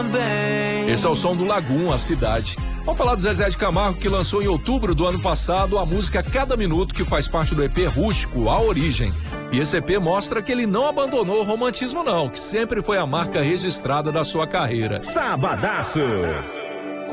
também. Esse é o som do Lagoon, a cidade. Vamos falar do Zezé de Camargo, que lançou em outubro do ano passado a música Cada Minuto, que faz parte do EP Rústico, A Origem. E esse EP mostra que ele não abandonou o romantismo não, que sempre foi a marca registrada da sua carreira. Sabadaço.